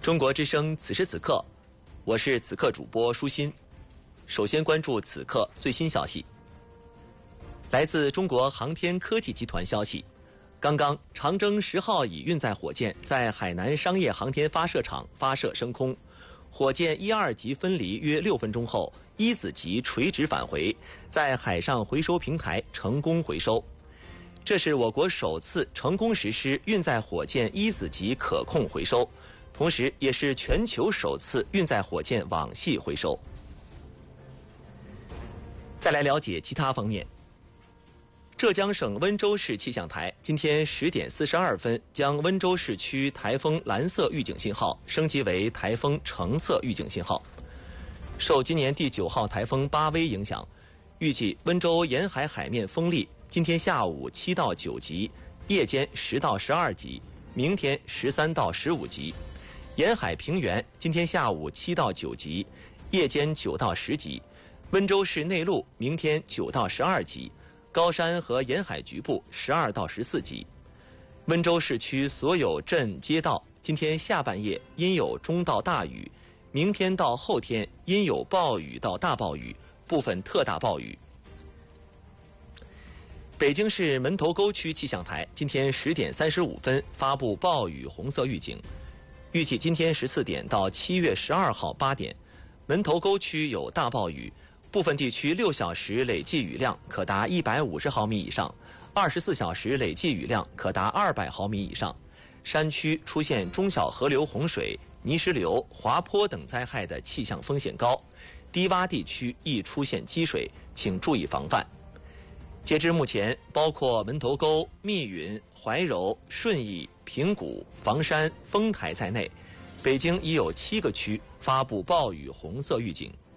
中国之声此时此刻，我是此刻主播舒心。首先关注此刻最新消息。来自中国航天科技集团消息，刚刚长征10号乙运载火箭在海南商业航天发射场发射升空，火箭1、2级分离约6分钟后，一子级垂直返回，在海上回收平台成功回收。这是我国首次成功实施运载火箭一子级可控回收，同时也是全球首次运载火箭网系回收。再来了解其他方面。浙江省温州市气象台今天10点42分将温州市区台风蓝色预警信号升级为台风橙色预警信号。受今年第9号台风巴威影响，预计温州沿海海面风力今天下午7到9级，夜间10到12级，明天13到15级。沿海平原今天下午7到9级，夜间9到10级。温州市内陆明天9到12级，高山和沿海局部12到14级。温州市区所有镇街道今天下半夜阴有中到大雨，明天到后天阴有暴雨到大暴雨，部分特大暴雨。北京市门头沟区气象台今天10点35分发布暴雨红色预警，预计今天14点到7月12号8点，门头沟区有大暴雨，部分地区6小时累计雨量可达150毫米以上，24小时累计雨量可达200毫米以上。山区出现中小河流洪水、泥石流、滑坡等灾害的气象风险高，低洼地区易出现积水，请注意防范。截至目前，包括门头沟、密云、怀柔、顺义、平谷、房山、丰台在内，北京已有7个区发布暴雨红色预警。